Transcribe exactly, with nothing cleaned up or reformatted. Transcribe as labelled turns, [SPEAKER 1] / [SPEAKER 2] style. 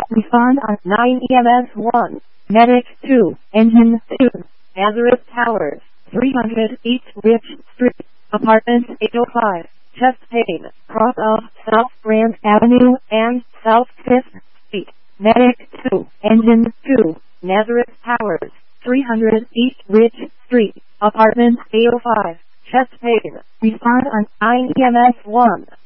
[SPEAKER 1] Respond on nine E M S one. Medic two. Engine two. Nazareth Towers. three hundred East Rich Street. Apartment eight oh five. Chest pain. Cross of South Grand Avenue and South fifth Street. Medic two. Engine two. Nazareth Towers. three hundred East Rich Street. Apartment eight oh five. Chest pain. Respond on nine E M S one.